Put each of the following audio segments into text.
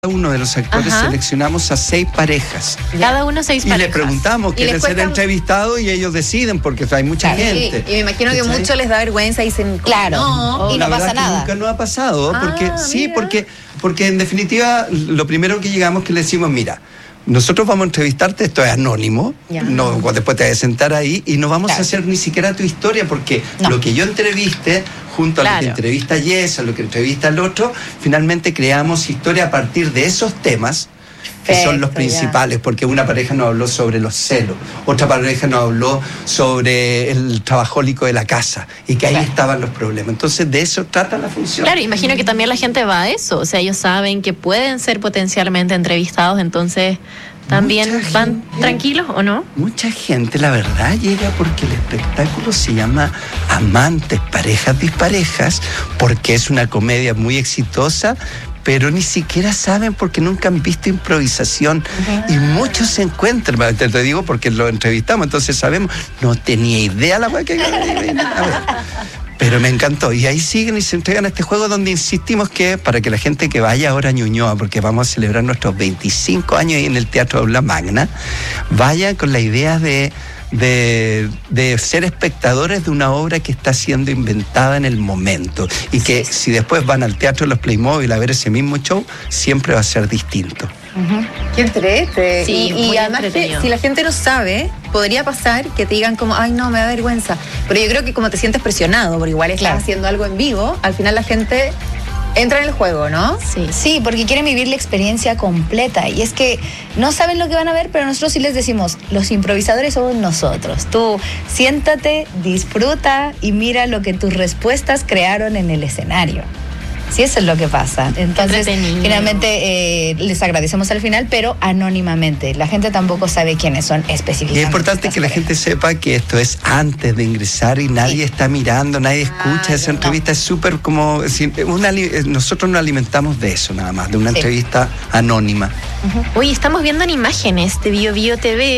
uno de los actores seleccionamos a 6 parejas. Cada uno 6 parejas. Y le preguntamos, ¿quieren ser entrevistados? Y ellos deciden, porque hay mucha gente. Y me imagino que muchos les da vergüenza y dicen, claro, no, y no pasa nada. Nunca nos ha pasado, porque en definitiva, lo primero que llegamos que le decimos, mira, nosotros vamos a entrevistarte, esto es anónimo, no, después te vas a sentar ahí y no vamos a hacer ni siquiera tu historia, porque lo que yo entreviste, junto a lo que entrevista Jess, a lo que entrevista el otro, finalmente creamos historia a partir de esos temas, que son los principales, porque una pareja nos habló sobre los celos, otra pareja nos habló sobre el trabajólico de la casa, y que ahí estaban los problemas. Entonces, de eso trata la función. Claro, imagino que también la gente va a eso, o sea, ellos saben que pueden ser potencialmente entrevistados, entonces también van tranquilos, ¿o no? Mucha gente, la verdad, llega porque el espectáculo se llama Amantes, Parejas Disparejas, porque es una comedia muy exitosa, pero ni siquiera saben porque nunca han visto improvisación. Y muchos se encuentran, te digo porque lo entrevistamos, entonces sabemos, no tenía idea la weá que... Pero me encantó. Y ahí siguen y se entregan a este juego donde insistimos que para que la gente que vaya ahora a Ñuñoa, porque vamos a celebrar nuestros 25 años ahí en el Teatro Aula Magna, vayan con la idea de ser espectadores de una obra que está siendo inventada en el momento, y que si después van al Teatro de los Playmobil a ver ese mismo show, siempre va a ser distinto. Qué entrete. Sí, y además que, si la gente no sabe, podría pasar que te digan como, ay no, me da vergüenza, pero yo creo que como te sientes presionado, porque igual estás haciendo algo en vivo, al final la gente entra en el juego, ¿no? Sí, porque quieren vivir la experiencia completa. Y es que no saben lo que van a ver, pero nosotros sí les decimos, los improvisadores somos nosotros. Tú siéntate, disfruta y mira lo que tus respuestas crearon en el escenario. Sí, eso es lo que pasa. Entonces, finalmente les agradecemos al final, pero anónimamente. La gente tampoco sabe quiénes son específicamente. Y es importante que la gente sepa que esto es antes de ingresar y nadie está mirando, nadie escucha esa entrevista. Es súper como... nosotros nos alimentamos de eso nada más, de una entrevista anónima. Oye, estamos viendo en imágenes de Bio Bio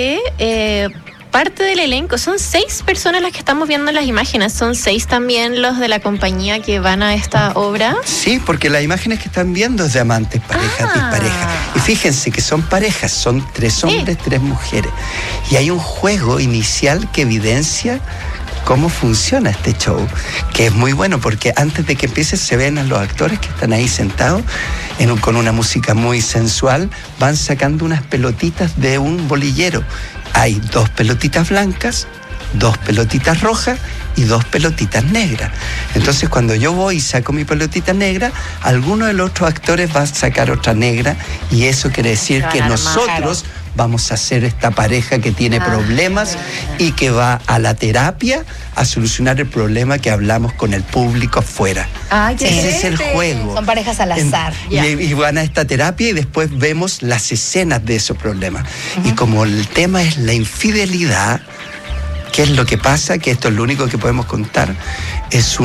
TV... parte del elenco, son 6 personas las que estamos viendo en las imágenes, son 6 también los de la compañía que van a esta obra. Sí, porque las imágenes que están viendo es de Amantes, Parejas Disparejas. Y fíjense que son parejas, son 3 hombres, 3 mujeres. Y hay un juego inicial que evidencia cómo funciona este show, que es muy bueno, porque antes de que empiece se ven a los actores que están ahí sentados con una música muy sensual, van sacando unas pelotitas de un bolillero. Hay 2 pelotitas blancas, 2 pelotitas rojas y 2 pelotitas negras. Entonces, cuando yo voy y saco mi pelotita negra, alguno de los otros actores va a sacar otra negra, y eso quiere decir que nosotros vamos a ser esta pareja que tiene problemas y que va a la terapia a solucionar el problema que hablamos con el público afuera. Ese es el juego. Son parejas al azar. Y van a esta terapia y después vemos las escenas de esos problemas. Y como el tema es la infidelidad, ¿qué es lo que pasa? Que esto es lo único que podemos contar. Es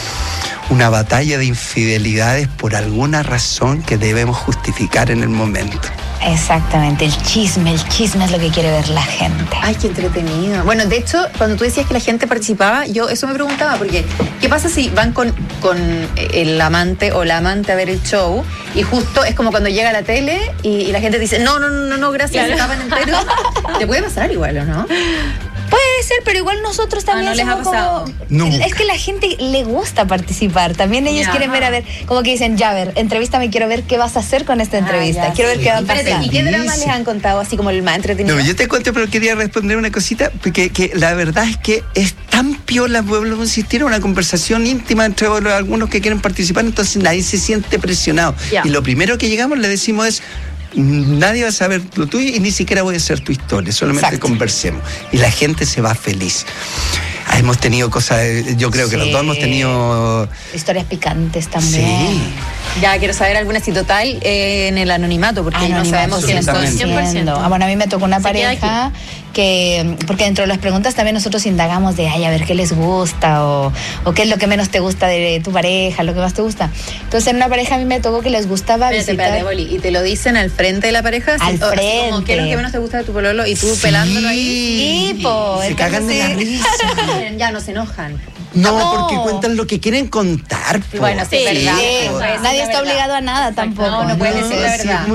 una batalla de infidelidades por alguna razón que debemos justificar en el momento. Exactamente, el chisme es lo que quiere ver la gente. Ay, qué entretenido. Bueno, de hecho, cuando tú decías que la gente participaba, yo eso me preguntaba, porque ¿qué pasa si van con el amante o la amante a ver el show y justo es como cuando llega a la tele y la gente dice, no, gracias, se tapan entero? ¿Te puede pasar igual o no? Puede ser, pero igual nosotros también no les ha pasado. Es que la gente le gusta participar. También ellos quieren ver, como que dicen, ya, a ver, entrevístame, quiero ver qué vas a hacer con esta entrevista. Quiero ver qué va a pasar. ¿Y qué drama les han contado así como el más entretenido? No, yo te cuento, pero quería responder una cosita, porque que la verdad es que es tan piola, vuelvo a insistir, una conversación íntima entre algunos que quieren participar, entonces nadie se siente presionado. Y lo primero que llegamos le decimos es, nadie va a saber lo tuyo y ni siquiera voy a hacer tu historia, solamente conversemos. Y la gente se va feliz. Hemos tenido cosas, yo creo que los dos hemos tenido... historias picantes también. Sí. Ya quiero saber alguna así total en el anonimato, porque no sabemos quiénes son. 100%. Bueno, a mí me tocó una pareja que, porque dentro de las preguntas también nosotros indagamos de, a ver qué les gusta o qué es lo que menos te gusta de tu pareja, lo que más te gusta. Entonces, en una pareja a mí me tocó que les gustaba visitar... Boli, ¿y te lo dicen al frente de la pareja? Al frente. Como, ¿qué es lo que menos te gusta de tu pololo? Y tú pelándolo ahí. Sí, pues. Se cagan de la risa. Ya no se enojan. No, porque cuentan lo que quieren contar. Bueno, sí, verdad. Nadie está obligado a nada tampoco. No puedes decir la verdad.